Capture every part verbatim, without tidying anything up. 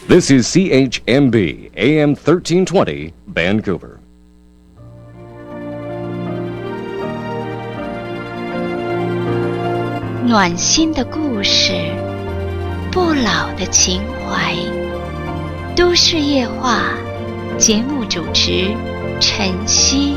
This is C H M B A M thirteen twenty Vancouver. 暖心的故事，不老的情怀。都市夜话，节目主持晨曦。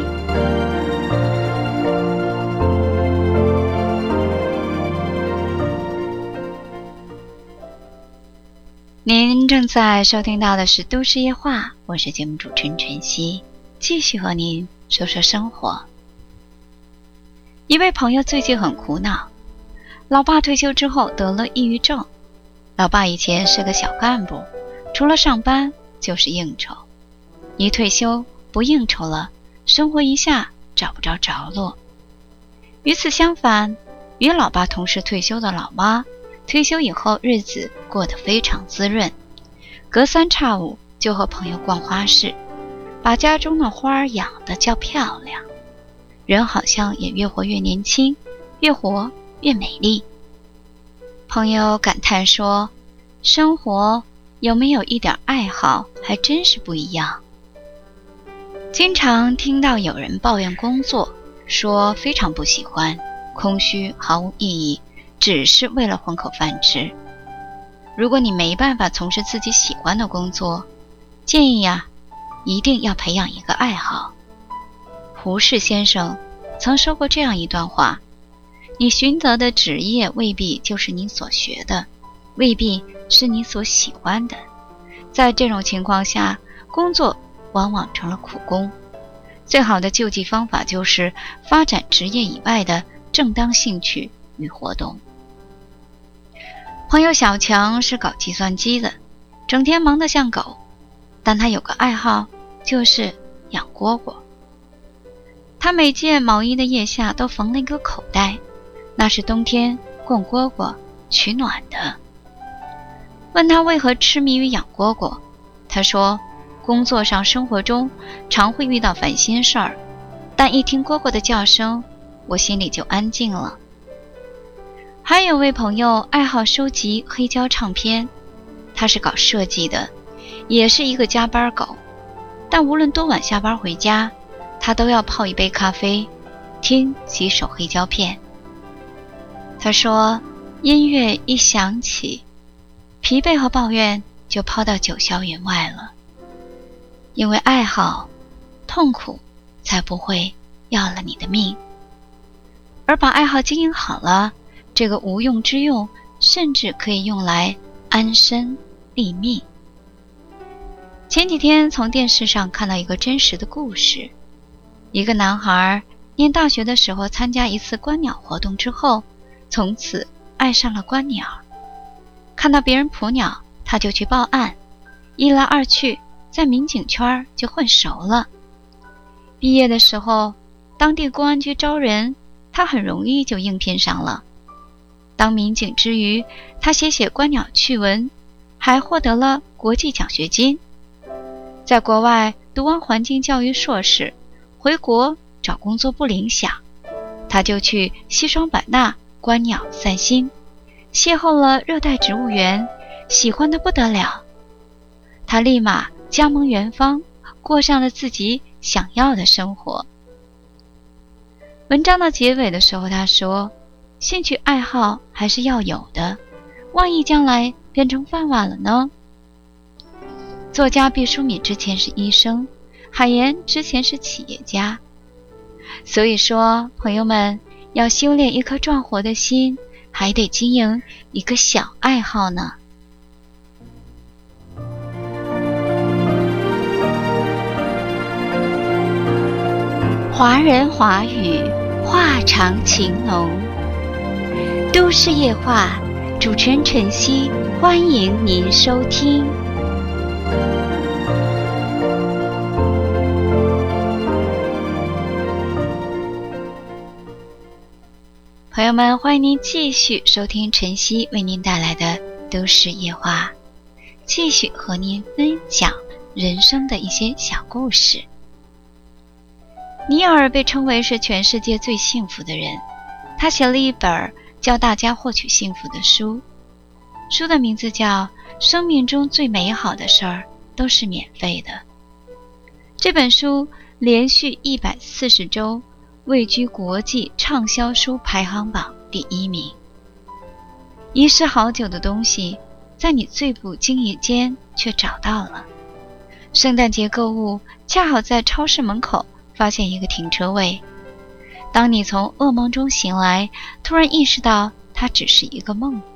您正在收听到的是《都市夜话》，我是节目主持人晨曦，继续和您说说生活。一位朋友最近很苦恼，老爸退休之后得了抑郁症。老爸以前是个小干部，除了上班就是应酬，一退休不应酬了，生活一下找不着着落。与此相反，与老爸同时退休的老妈，退休以后日子过得非常滋润，隔三差五就和朋友逛花市，把家中的花儿养得较漂亮，人好像也越活越年轻，越活越美丽。朋友感叹说，生活有没有一点爱好还真是不一样。经常听到有人抱怨工作，说非常不喜欢，空虚毫无意义，只是为了混口饭吃。如果你没办法从事自己喜欢的工作，建议呀，一定要培养一个爱好。胡适先生曾说过这样一段话，你寻得的职业未必就是你所学的，未必是你所喜欢的。在这种情况下，工作往往成了苦工。最好的救济方法就是发展职业以外的正当兴趣与活动。朋友小强是搞计算机的，整天忙得像狗，但他有个爱好，就是养蝈蝈。他每件毛衣的腋下都缝了一个口袋，那是冬天供蝈蝈取暖的。问他为何痴迷于养蝈蝈，他说，工作上生活中常会遇到烦心事儿，但一听蝈蝈的叫声，我心里就安静了。还有位朋友爱好收集黑胶唱片，他是搞设计的，也是一个加班狗，但无论多晚下班回家，他都要泡一杯咖啡，听几首黑胶片。他说，音乐一响起，疲惫和抱怨就抛到九霄云外了。因为爱好，痛苦才不会要了你的命。而把爱好经营好了，这个无用之用，甚至可以用来安身立命。前几天从电视上看到一个真实的故事，一个男孩念大学的时候参加一次观鸟活动之后，从此爱上了观鸟。看到别人捕鸟，他就去报案，一来二去，在民警圈就混熟了。毕业的时候，当地公安局招人，他很容易就应聘上了。当民警之余，他写写观鸟趣闻，还获得了国际奖学金。在国外读完环境教育硕士，回国找工作不理想，他就去西双版纳观鸟散心，邂逅了热带植物园，喜欢得不得了。他立马加盟园方，过上了自己想要的生活。文章的结尾的时候，他说，兴趣爱好还是要有的，万一将来变成饭碗了呢？作家毕淑敏之前是医生，海岩之前是企业家。所以说，朋友们，要修炼一颗壮活的心，还得经营一个小爱好呢。华人华语，话长情浓。都市夜话，主持人晨曦，欢迎您收听。朋友们，欢迎您继续收听晨曦为您带来的都市夜话，继续和您分享人生的一些小故事。尼尔被称为是全世界最幸福的人，他写了一本教大家获取幸福的书，书的名字叫《 生命中最美好的事儿都是免费的。这本书连续一百四十周位居国际畅销书排行榜第一名。遗失好久的东西，在你最不经意间却找到了。圣诞节购物，恰好在超市门口发现一个停车位。当你从噩梦中醒来，突然意识到它只是一个梦。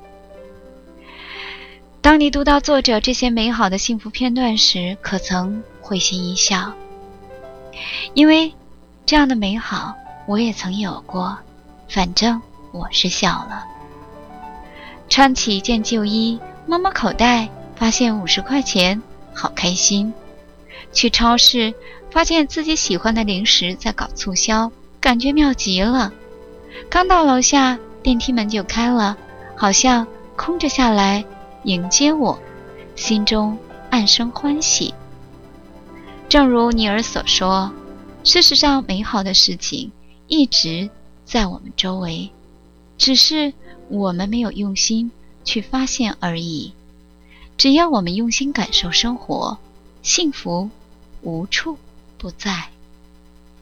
当你读到作者这些美好的幸福片段时，可曾会心一笑？因为这样的美好我也曾有过，反正我是笑了。穿起一件旧衣，摸摸口袋，发现五十块钱，好开心。去超市，发现自己喜欢的零食在搞促销，感觉妙极了。刚到楼下，电梯门就开了，好像空着下来迎接我，心中暗生欢喜。正如尼尔所说，事实上美好的事情一直在我们周围，只是我们没有用心去发现而已。只要我们用心感受生活，幸福无处不在。